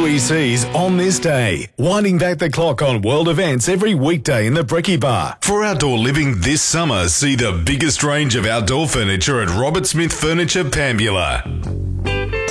WEC's On This Day, winding back the clock on world events every weekday in the Brekkie Bar. For outdoor living this summer, see the biggest range of outdoor furniture at Robert Smith Furniture Pambula.